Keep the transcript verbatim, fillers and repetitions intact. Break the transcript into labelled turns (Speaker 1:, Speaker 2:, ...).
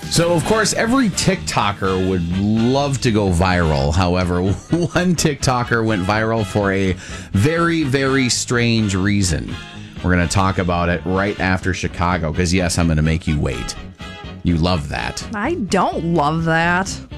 Speaker 1: So, of course, every TikToker would love to go viral. However, one TikToker went viral for a very, very strange reason. We're going to talk about it right after Chicago, because, yes, I'm going to make you wait. You love that.
Speaker 2: I don't love that.